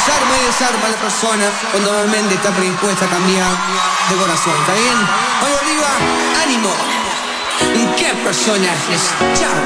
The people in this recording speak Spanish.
desarma y desarma a la persona cuando normalmente está predispuesta a cambiar de corazón. ¿Está bien? Hoy arriba, ánimo. ¿Qué personajes? Chao.